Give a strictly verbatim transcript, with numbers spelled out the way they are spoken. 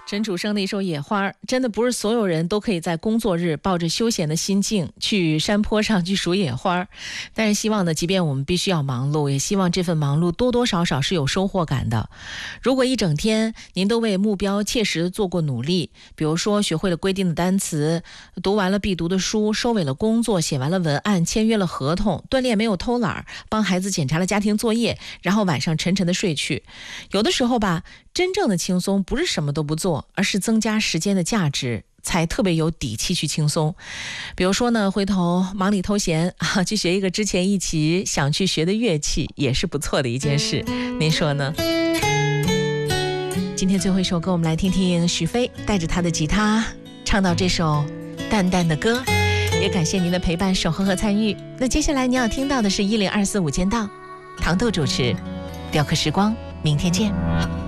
陈楚生的一首《野花》，真的不是所有人都可以在工作日抱着休闲的心境去山坡上去数野花，但是希望呢，即便我们必须要忙碌，也希望这份忙碌多多少少是有收获感的。如果一整天您都为目标切实地做过努力，比如说学会了规定的单词，读完了必读的书，收尾了工作，写完了文案，签约了合同，锻炼没有偷懒，帮孩子检查了家庭作业，然后晚上沉沉的睡去。有的时候吧，真正的轻松不是什么都不做，而是增加时间的价值，才特别有底气去轻松。比如说呢，回头忙里偷闲啊，去学一个之前一起想去学的乐器，也是不错的一件事。您说呢？今天最后一首歌，我们来听听许飞带着他的吉他唱到这首淡淡的歌，也感谢您的陪伴、守候和参与。那接下来你要听到的是一零二四五间道，糖豆主持，雕刻时光，明天见。